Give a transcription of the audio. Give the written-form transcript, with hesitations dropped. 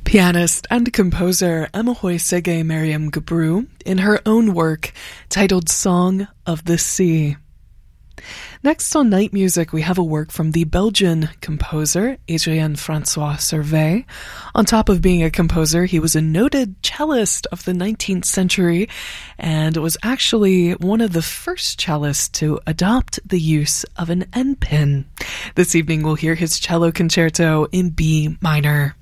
Pianist and composer Emehoy Mariam Gebru in her own work titled Song of the Sea. Next on Night Music, we have a work from the Belgian composer Adrien Francois Servais. On top of being a composer, he was a noted cellist of the 19th century and was actually one of the first cellists to adopt the use of an end pin. This evening, we'll hear his cello concerto in B minor.